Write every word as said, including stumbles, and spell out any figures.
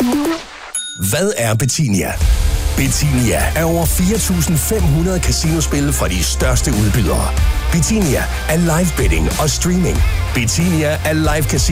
Hvad er Betinia? Betinia er over fire tusind fem hundrede casinospil fra de største udbydere. Betinia er live betting og streaming. Betinia er live casino